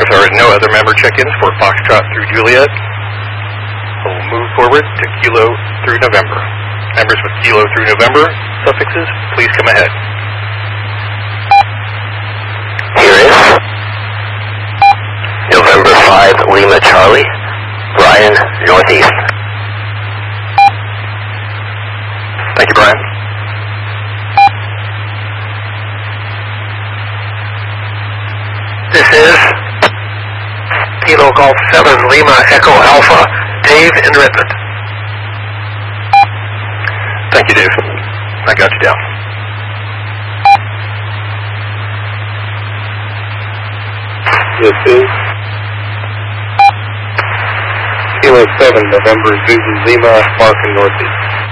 There are no other member check-ins for Foxtrot through Juliet. We'll move forward to Kilo through November. Members with Kilo through November suffixes, please come ahead. Here is November 5 Lima Charlie, Ryan Northeast. Thank you, Brian. This is Kilo Golf 7 Lima Echo Alpha, Dave in Redmond. Thank you, Dave. I got you down. This is Kilo 7 November Zulu Lima, Mark in Northeast.